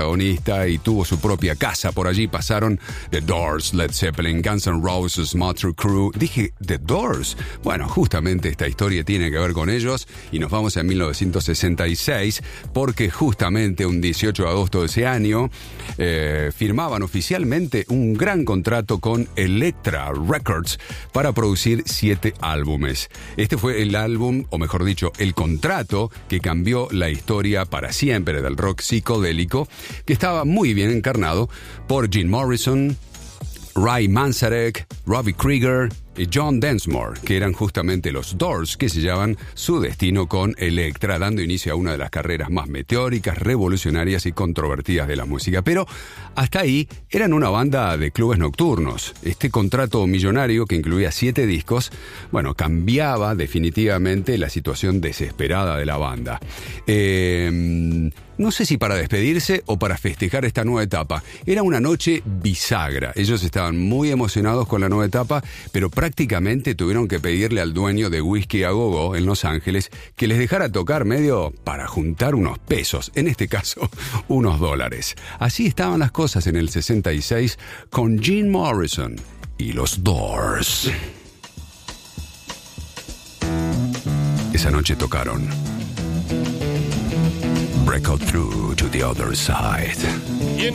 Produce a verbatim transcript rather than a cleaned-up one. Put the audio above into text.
protagonista y tuvo su propia casa. Por allí pasaron The Doors, Led Zeppelin, Guns N' Roses, Mötley Crüe. Dije, ¿The Doors? Bueno, justamente esta historia tiene que ver con ellos y nos vamos en mil novecientos sesenta y seis porque justamente un dieciocho de agosto de ese año eh, firmaban oficialmente un gran contrato con Elektra Records para producir siete álbumes. Este fue el álbum, o mejor dicho, el contrato que cambió la historia para siempre del rock psicodélico, que estaba muy bien encarnado por Jim Morrison, Ray Manzarek, Robbie Krieger y John Densmore, que eran justamente los Doors que sellaban su destino con Elektra, dando inicio a una de las carreras más meteóricas, revolucionarias y controvertidas de la música. Pero hasta ahí eran una banda de clubes nocturnos. Este contrato millonario, que incluía siete discos, bueno, cambiaba definitivamente la situación desesperada de la banda. Eh... No sé si para despedirse o para festejar esta nueva etapa. Era una noche bisagra. Ellos estaban muy emocionados con la nueva etapa, pero prácticamente tuvieron que pedirle al dueño de Whisky a Go-Go en Los Ángeles que les dejara tocar medio para juntar unos pesos, en este caso, unos dólares. Así estaban las cosas en el sesenta y seis con Jim Morrison y los Doors. Esa noche tocaron Break Out Through to the Other Side.